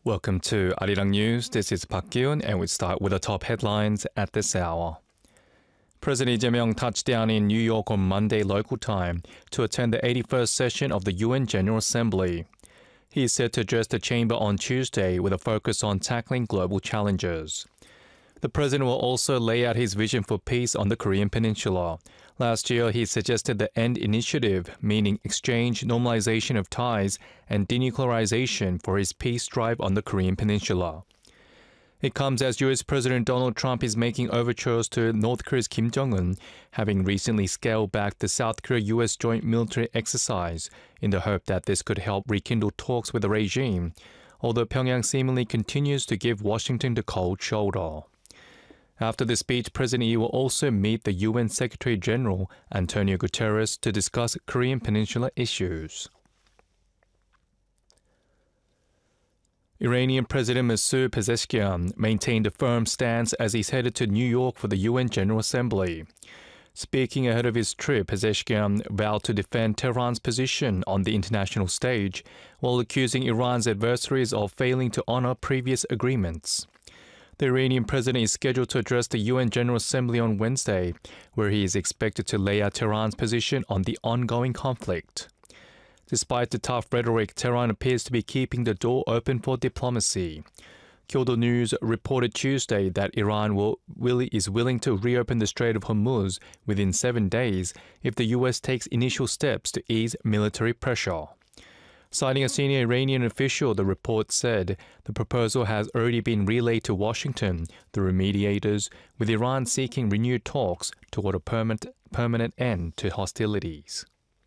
Welcome to Arirang News. This is Park Kyun, and we start with the top headlines at this hour. President Lee Jae-myung touched down in New York on Monday local time to attend the 81st session of the UN General Assembly. He is set to address the chamber on Tuesday with a focus on tackling global challenges. The president will also lay out his vision for peace on the Korean Peninsula. Last year, he suggested the END initiative, meaning exchange, normalization of ties, and denuclearization for his peace drive on the Korean Peninsula. It comes as U.S. President Donald Trump is making overtures to North Korea's Kim Jong-un, having recently scaled back the South Korea-U.S. joint military exercise in the hope that this could help rekindle talks with the regime, although Pyongyang seemingly continues to give Washington the cold shoulder. After the speech, President Lee will also meet the UN Secretary-General Antonio Guterres to discuss Korean Peninsula issues. Iranian President Masoud Pezeshkian maintained a firm stance as he's headed to New York for the UN General Assembly. Speaking ahead of his trip, Pezeshkian vowed to defend Tehran's position on the international stage while accusing Iran's adversaries of failing to honor previous agreements. The Iranian president is scheduled to address the UN General Assembly on Wednesday, where he is expected to lay out Tehran's position on the ongoing conflict. Despite the tough rhetoric, Tehran appears to be keeping the door open for diplomacy. Kyodo News reported Tuesday that Iran is willing to reopen the Strait of Hormuz within 7 days if the U.S. takes initial steps to ease military pressure. Citing a senior Iranian official, the report said the proposal has already been relayed to Washington through mediators, with Iran seeking renewed talks toward a permanent end to hostilities.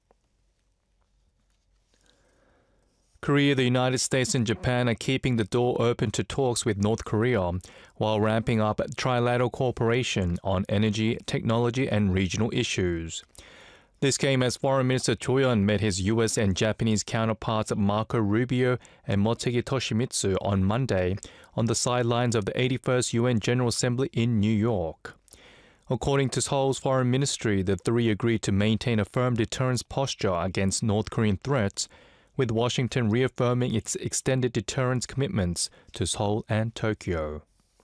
Korea, the United States, and Japan are keeping the door open to talks with North Korea while ramping up trilateral cooperation on energy, technology, and regional issues. This came as Foreign Minister Cho Yeon met his U.S. and Japanese counterparts Marco Rubio and Motegi Toshimitsu on Monday on the sidelines of the 81st UN General Assembly in New York. According to Seoul's foreign ministry, the three agreed to maintain a firm deterrence posture against North Korean threats, with Washington reaffirming its extended deterrence commitments to Seoul and Tokyo.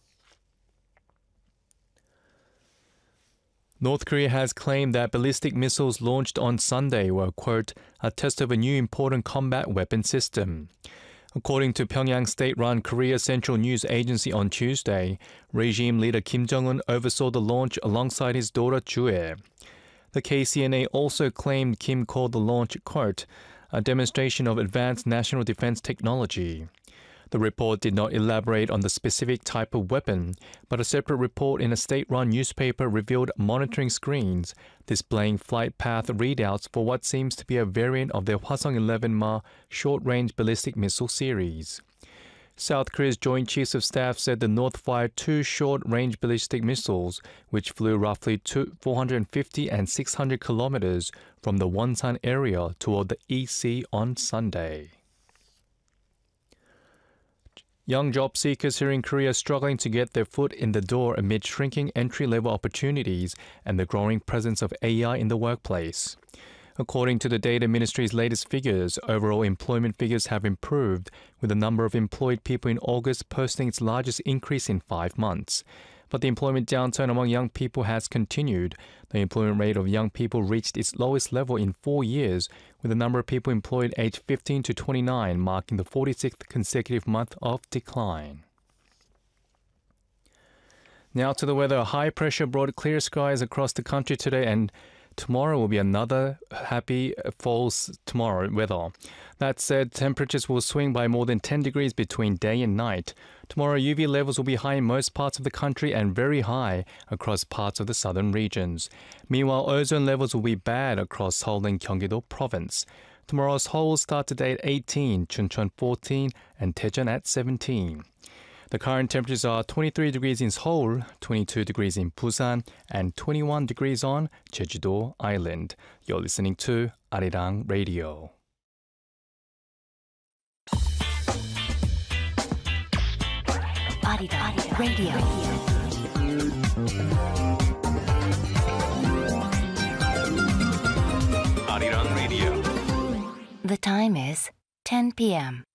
North Korea has claimed that ballistic missiles launched on Sunday were, quote, a test of a new important combat weapon system. According to Pyongyang state-run Korea Central News Agency on Tuesday, regime leader Kim Jong-un oversaw the launch alongside his daughter Ju-ae. The KCNA also claimed Kim called the launch, quote, a demonstration of advanced national defense technology. The report did not elaborate on the specific type of weapon, but a separate report in a state-run newspaper revealed monitoring screens displaying flight path readouts for what seems to be a variant of their Hwasong-11 short-range ballistic missile series. South Korea's Joint Chiefs of Staff said the North fired two short-range ballistic missiles, which flew roughly 450 and 600 kilometers from the Wonsan area toward the East Sea on Sunday. Young job seekers here in Korea are struggling to get their foot in the door amid shrinking entry-level opportunities and the growing presence of AI in the workplace. According to the Data Ministry's latest figures, overall employment figures have improved, with the number of employed people in August posting its largest increase in 5 months. But the employment downturn among young people has continued. The employment rate of young people reached its lowest level in 4 years, with the number of people employed aged 15 to 29 marking the 46th consecutive month of decline. Now to the weather. High pressure brought clear skies across the country today, and tomorrow will be another happy fall tomorrow weather. That said, temperatures will swing by more than 10 degrees between day and night. Tomorrow, UV levels will be high in most parts of the country and very high across parts of the southern regions. Meanwhile, ozone levels will be bad across Seoul and Gyeonggi-do province. Tomorrow, Seoul will start today at 18, Chuncheon 14, and Daejeon at 17. The current temperatures are 23 degrees in Seoul, 22 degrees in Busan, and 21 degrees on Jeju-do Island. You're listening to Arirang Radio. Arirang Radio. Arirang Radio. The time is 10 p.m.